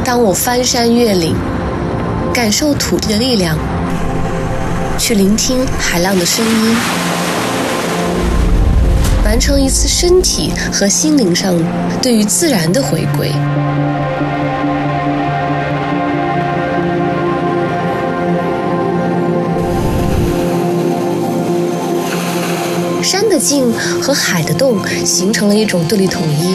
当我翻山越岭，感受土地的力量，去聆听海浪的声音，完成一次身体和心灵上对于自然的回归。山的静和海的动形成了一种对立统一。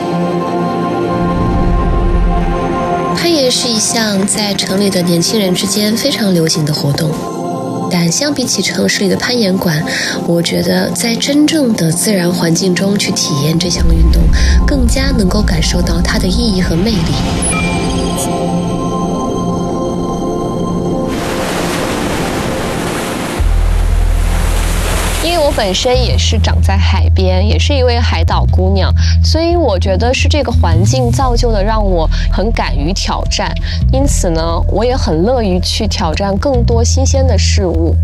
攀岩是一项在城里的年轻人之间非常流行的活动，但相比起城市里的攀岩馆，我觉得在真正的自然环境中去体验这项运动，更加能够感受到它的意义和魅力。因为我本身也是长在海边，也是一位海岛姑娘，所以我觉得是这个环境造就的让我很敢于挑战，因此呢，我也很乐于去挑战更多新鲜的事物。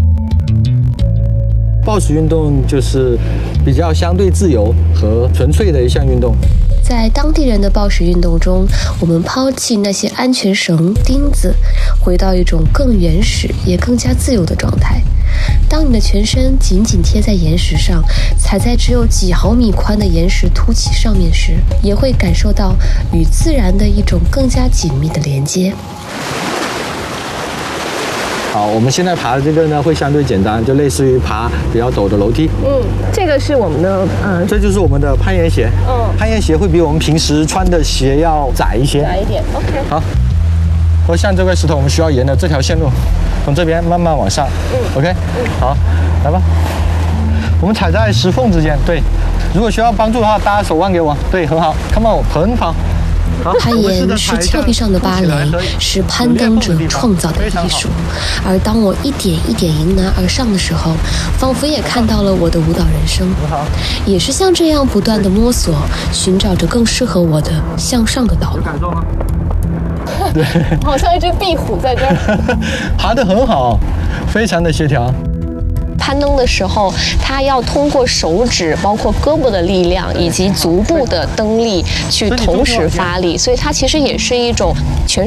抱石运动就是比较相对自由和纯粹的一项运动。 在当地人的抱石运动中，我们抛弃那些安全绳、钉子，回到一种更原始也更加自由的状态。当你的全身紧紧贴在岩石上，踩在只有几毫米宽的岩石凸起上面时，也会感受到与自然的一种更加紧密的连接。 好，我们现在爬的这个呢会相对简单，就类似于爬比较陡的楼梯。 这个是我们的这就是我们的攀岩鞋。攀岩鞋会比我们平时穿的鞋要窄一些。 窄一点 ，OK。 好，或像这块石头，我们需要沿着这条线路，从这边慢慢往上。OK。好，来吧。我们踩在石缝之间，对。如果需要帮助的话，搭手腕给我。对，很好 ，Come on， 很好。 攀岩是峭壁上的芭蕾，是攀登者创造的艺术。而当我一点一点迎难而上的时候，仿佛也看到了我的舞蹈人生，也是像这样不断的摸索，寻找着更适合我的向上的道路。 对， 好像一只壁虎在这儿。 爬得很好，非常的协调。 攀登的时候，它要通过手指、包括胳膊的力量以及足部的蹬力去同时发力，所以它其实也是一种全